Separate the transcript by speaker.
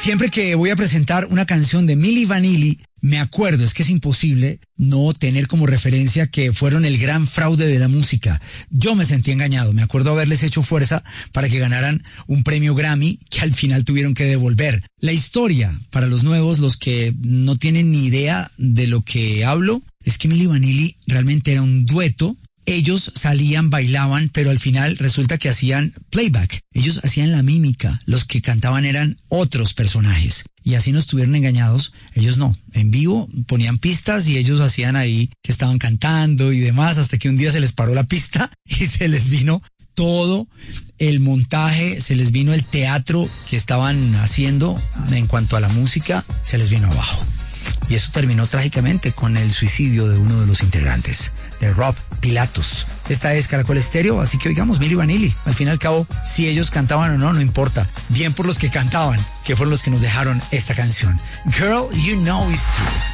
Speaker 1: Siempre que voy a presentar una canción de Milli Vanilli, me acuerdo, es que es imposible no tener como referencia que fueron el gran fraude de la música. Yo me sentí engañado, me acuerdo haberles hecho fuerza para que ganaran un premio Grammy que al final tuvieron que devolver. La historia, para los nuevos, los que no tienen ni idea de lo que hablo, es que Milli Vanilli realmente era un dueto. Ellos salían, bailaban, pero al final resulta que hacían playback. Ellos hacían la mímica. Los que cantaban eran otros personajes. Y así no estuvieron engañados. Ellos no. En vivo ponían pistas y ellos hacían ahí que estaban cantando y demás, hasta que un día se les paró la pista y se les vino todo el montaje, se les vino el teatro que estaban haciendo en cuanto a la música, se les vino abajo. Y eso terminó trágicamente con el suicidio de uno de los integrantes, de Rob Pilatus. Esta es Caracol Estéreo, así que oigamos Milli Vanilli. Al fin y al cabo, si ellos cantaban o no, no importa. Bien por los que cantaban, que fueron los que nos dejaron esta canción. Girl, you know it's true.